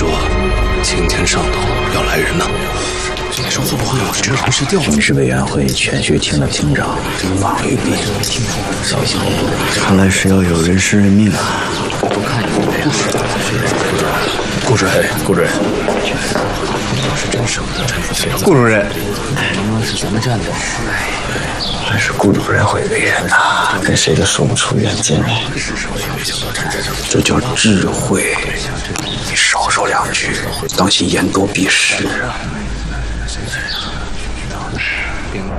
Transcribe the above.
说青天上头要来人呢。上次不会有这不是调军事委员会全序听了厅长法律辩论，小心。 看来是要有人失人命啊！ 不看你们呀， 顾主任，顾主任， 顾主任， 是咱们站的。还是顾主任会为人呐，跟谁都说不出远见来。这叫智慧。你少说两句，当心言多必失啊。